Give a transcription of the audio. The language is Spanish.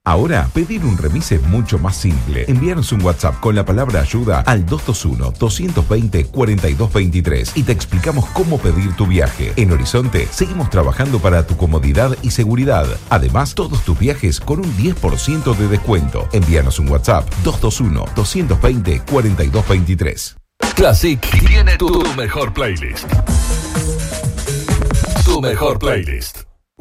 Ahora, pedir un remis es mucho más simple. Envíanos un WhatsApp con la palabra ayuda al 221-220-4223 y te explicamos cómo pedir tu viaje. En Horizonte, seguimos trabajando para tu comodidad y seguridad. Además, todos tus viajes con un 10% de descuento. Envíanos un WhatsApp 221-220-4223. Classic tiene tu mejor playlist. Tu mejor playlist.